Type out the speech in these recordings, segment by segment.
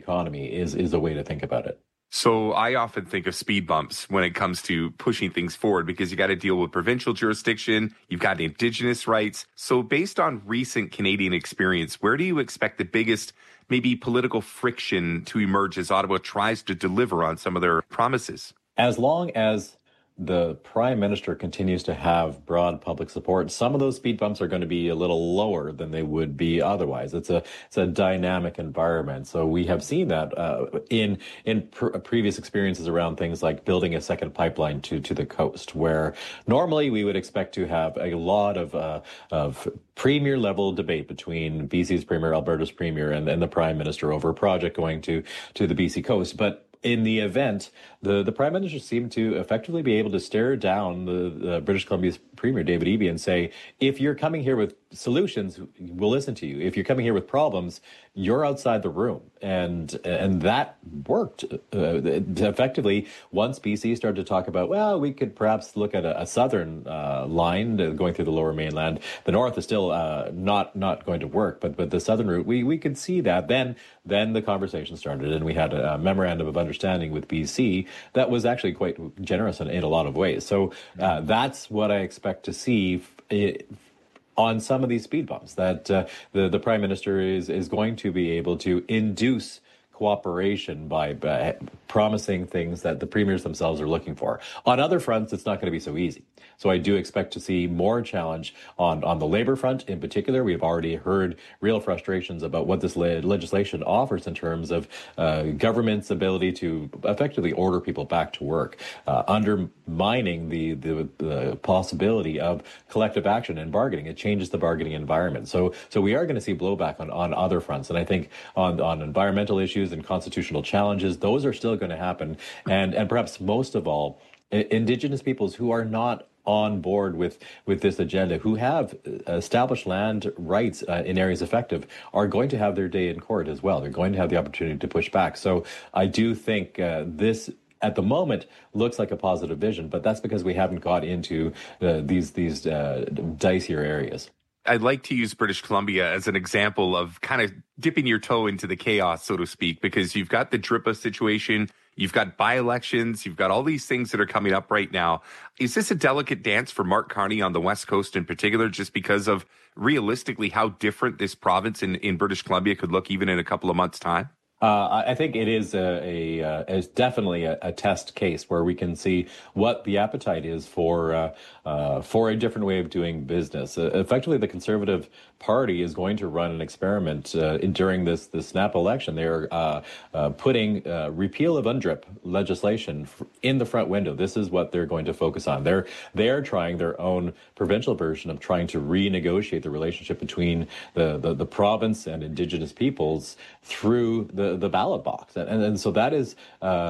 economy is a way to think about it. So I often think of speed bumps when it comes to pushing things forward because you got to deal with provincial jurisdiction, you've got Indigenous rights. So based on recent Canadian experience, where do you expect the biggest maybe political friction to emerge as Ottawa tries to deliver on some of their promises? As long as the Prime Minister continues to have broad public support, some of those speed bumps are going to be a little lower than they would be otherwise. It's a dynamic environment. So we have seen that in previous experiences around things like building a second pipeline to the coast, where normally we would expect to have a lot of premier level debate between BC's Premier, Alberta's Premier, and the Prime Minister over a project going to the BC coast. But in the event, the Prime Minister seemed to effectively be able to stare down the British Columbia's Premier, David Eby, and say, if you're coming here with solutions, we'll listen to you. If you're coming here with problems, you're outside the room. And that worked effectively once BC started to talk about, well, we could perhaps look at a southern line going through the Lower Mainland. The north is still not going to work, but the southern route, we could see that. Then the conversation started, and we had a memorandum of understanding with BC that was actually quite generous in a lot of ways. So that's what I expect to see on some of these speed bumps, that the Prime Minister is going to be able to induce cooperation by promising things that the premiers themselves are looking for. On other fronts, it's not going to be so easy. So I do expect to see more challenge on the labor front in particular. We've already heard real frustrations about what this legislation offers in terms of government's ability to effectively order people back to work, undermining the possibility of collective action and bargaining. It changes the bargaining environment. So we are going to see blowback on other fronts. And I think on environmental issues and constitutional challenges, those are still going to happen. And perhaps most of all, Indigenous peoples who are not on board with this agenda, who have established land rights in areas effective, are going to have their day in court as well. They're going to have the opportunity to push back. So I do think this, at the moment, looks like a positive vision, but that's because we haven't got into these dicier areas. I'd like to use British Columbia as an example of kind of dipping your toe into the chaos, so to speak, because you've got the DRIPA situation, you've got by-elections, you've got all these things that are coming up right now. Is this a delicate dance for Mark Carney on the West Coast in particular, just because of realistically how different this province in British Columbia could look even in a couple of months' time? I think it is definitely a test case where we can see what the appetite is for a different way of doing business. Effectively, the Conservative Party is going to run an experiment during this snap election. They are putting repeal of UNDRIP legislation in the front window. This is what they're going to focus on. They are trying their own provincial version of trying to renegotiate the relationship between the province and Indigenous peoples through the ballot box. And so that is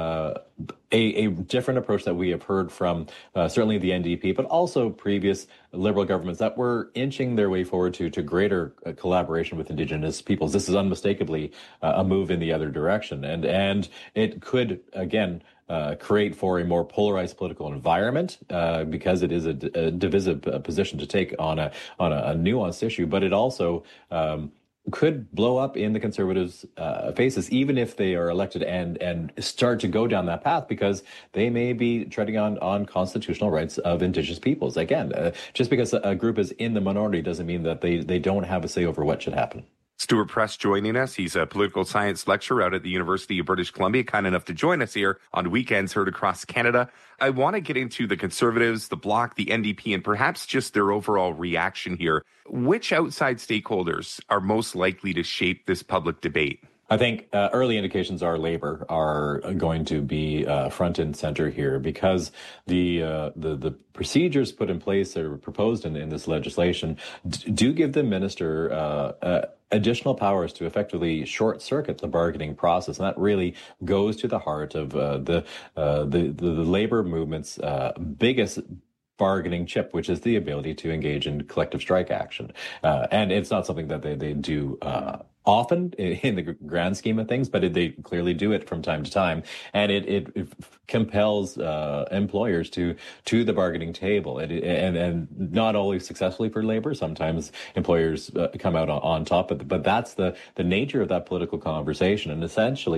a different approach that we have heard from certainly the NDP, but also previous Liberal governments that were inching their way forward to greater collaboration with Indigenous peoples. This is unmistakably a move in the other direction. And it could, again, create for a more polarized political environment because it is a divisive position to take on a nuanced issue, but it also could blow up in the Conservatives' faces, even if they are elected and start to go down that path, because they may be treading on constitutional rights of Indigenous peoples. Again, just because a group is in the minority doesn't mean that they don't have a say over what should happen. Stuart Press joining us. He's a political science lecturer out at the University of British Columbia, kind enough to join us here on Weekends Heard Across Canada. I want to get into the Conservatives, the Bloc, the NDP, and perhaps just their overall reaction here. Which outside stakeholders are most likely to shape this public debate? I think early indications are Labour are going to be front and center here, because the procedures put in place or proposed in this legislation do give the minister additional powers to effectively short circuit the bargaining process, and that really goes to the heart of the Labour movement's biggest bargaining chip, which is the ability to engage in collective strike action. And it's not something that they do often in the grand scheme of things, but they clearly do it from time to time. And it compels employers to the bargaining table. And not always successfully for Labour. Sometimes employers come out on top, but that's the nature of that political conversation. And essentially,